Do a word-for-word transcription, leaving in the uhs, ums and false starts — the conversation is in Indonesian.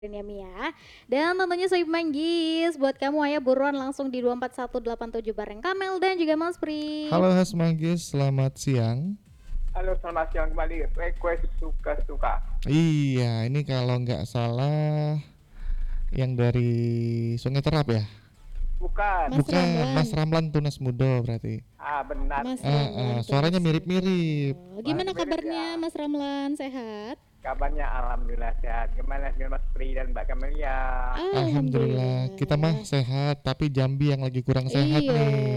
Dan ya Mi ya. Dan tentunya Sohib Manggis, buat kamu ayo buruan langsung di dua empat satu delapan tujuh bareng Kamel dan juga Mas Pri. Halo Mas Manggis, selamat siang. Halo, selamat siang kembali. Request suka-suka. Iya, ini kalau nggak salah yang dari Sungai Terap ya? Bukan. Mas Bukan, Ramlan. Mas Ramlan Tunas Mudo berarti. Ah, benar. Mas Ah, Ramlan. ah, suaranya Tunas mirip-mirip. Mudo. Gimana Mirip kabarnya ya. Mas Ramlan? Sehat? Kabarnya alhamdulillah sehat. Gimana dengan Mas Pri dan Mbak Kamelia? Alhamdulillah, kita mah sehat, tapi Jambi yang lagi kurang sehat Iya. nih.